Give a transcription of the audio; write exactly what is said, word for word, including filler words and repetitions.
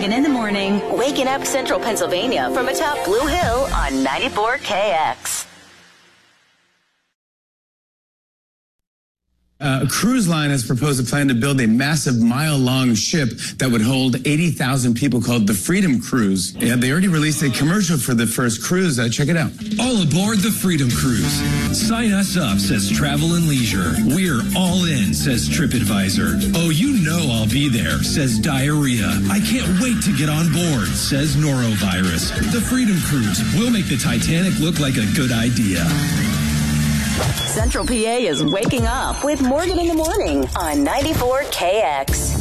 Morgan in the Morning. Waking up Central Pennsylvania from atop Blue Hill on ninety-four K X. Uh, a cruise line has proposed a plan to build a massive mile-long ship that would hold eighty thousand people called the Freedom Cruise. Yeah, they already released a commercial for the first cruise. Uh, check it out. All aboard the Freedom Cruise. Sign us up, says Travel and Leisure. We're all in, says TripAdvisor. Oh, you know I'll be there, says Diarrhea. I can't wait to get on board, says Norovirus. The Freedom Cruise will make the Titanic look like a good idea. Central P A is waking up with Morgan in the Morning on ninety-four K X.